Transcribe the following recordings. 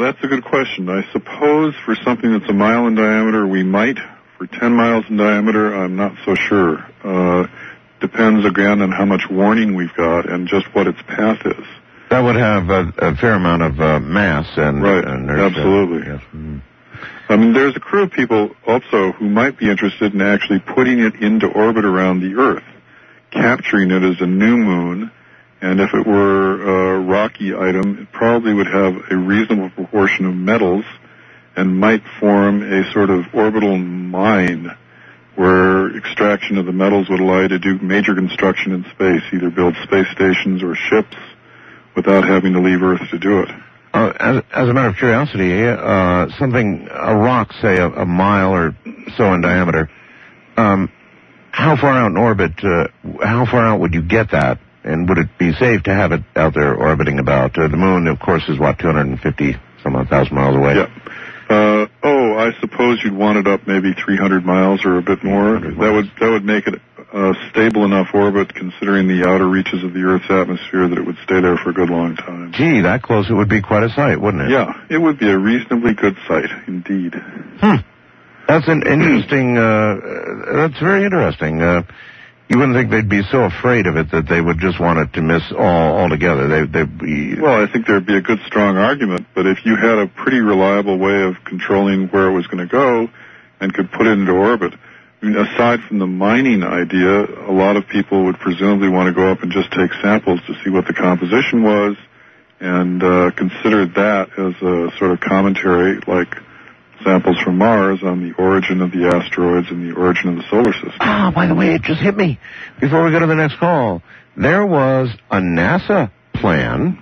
that's a good question. I suppose for something that's a mile in diameter, we might. For 10 miles in diameter, I'm not so sure. Depends, again, on how much warning we've got and just what its path is. That would have a fair amount of mass and... Right, inertia. absolutely. Yes. Mm. I mean, there's a crew of people also who might be interested in actually putting it into orbit around the Earth, capturing it as a new moon, and if it were a rocky item, it probably would have a reasonable proportion of metals and might form a sort of orbital mine where extraction of the metals would allow you to do major construction in space, either build space stations or ships without having to leave Earth to do it. As a matter of curiosity, a rock, say a mile or so in diameter, how far out in orbit, how far out would you get that? And would it be safe to have it out there orbiting about? The moon, of course, is, 250,000 miles away? Yeah. I suppose you'd want it up maybe 300 miles or a bit more. That would make it a stable enough orbit, considering the outer reaches of the Earth's atmosphere, that it would stay there for a good long time. Gee, that close, it would be quite a sight, wouldn't it? Yeah, it would be a reasonably good sight, indeed. That's an interesting, that's very interesting. You wouldn't think they'd be so afraid of it that they would just want it to miss altogether. They'd be... Well, I think there'd be a good, strong argument, but if you had a pretty reliable way of controlling where it was going to go and could put it into orbit, I mean, aside from the mining idea, a lot of people would presumably want to go up and just take samples to see what the composition was and consider that as a sort of commentary, like samples from Mars, on the origin of the asteroids and the origin of the solar system. By the way, it just hit me before we go to the next call. There was a NASA plan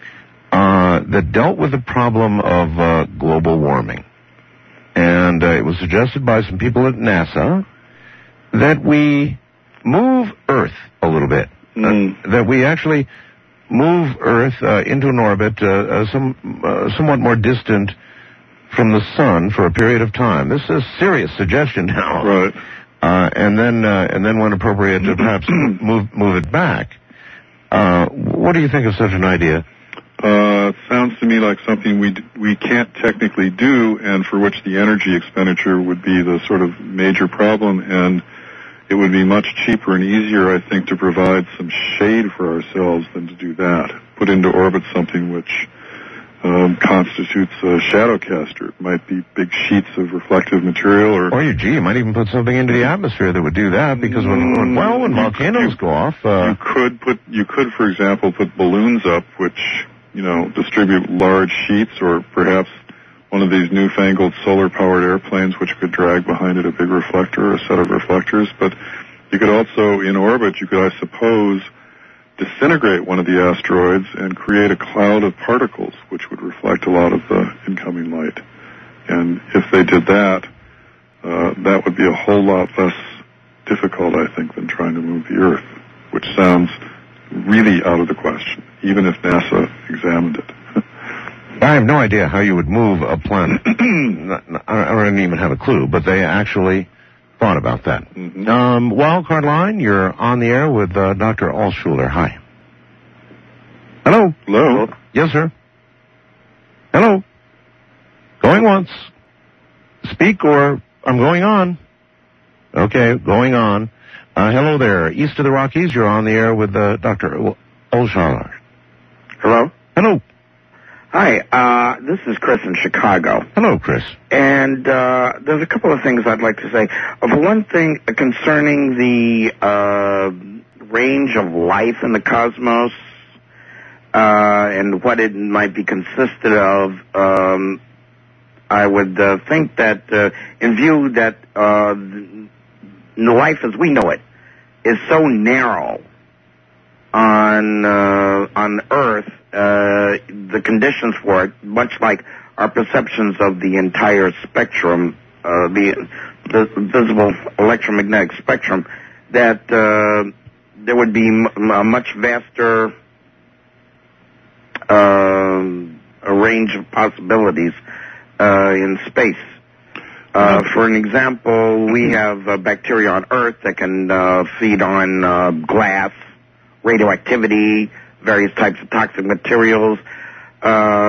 that dealt with the problem of global warming. And it was suggested by some people at NASA that we move Earth a little bit, that we actually move Earth into an orbit somewhat more distant from the sun for a period of time. This is a serious suggestion now. Right. And then when appropriate, to perhaps move it back. What do you think of such an idea? It sounds to me like something we can't technically do, and for which the energy expenditure would be the sort of major problem, and it would be much cheaper and easier, I think, to provide some shade for ourselves than to do that. Put into orbit something which constitutes a shadow caster. It might be big sheets of reflective material, or you might even put something into the atmosphere that would do that, because when volcanoes go off, you could, for example, put balloons up, which distribute large sheets, or perhaps one of these newfangled solar-powered airplanes, which could drag behind it a big reflector or a set of reflectors. But you could also, in orbit, I suppose, disintegrate one of the asteroids and create a cloud of particles which would reflect a lot of the incoming light. And if they did that, that would be a whole lot less difficult, I think, than trying to move the Earth, which sounds really out of the question, even if NASA examined it. I have no idea how you would move a planet. I don't even have a clue, but they actually thought about that. Wildcard line, you're on the air with Dr. Altshuler. Hi. Hello? Hello? Yes, sir. Hello? Going once. Speak, or I'm going on. Okay, going on. Hello there. East of the Rockies, you're on the air with Dr. Altshuler. Hello? Hello. Hi, this is Chris in Chicago. Hello, Chris. And there's a couple of things I'd like to say. For one thing, concerning the range of life in the cosmos and what it might be consisted of, I would think that in view that life as we know it is so narrow on Earth, the conditions for it, much like our perceptions of the entire spectrum, the visible electromagnetic spectrum, that there would be a much vaster a range of possibilities in space. For an example, we have bacteria on Earth that can feed on glass, radioactivity, various types of toxic materials.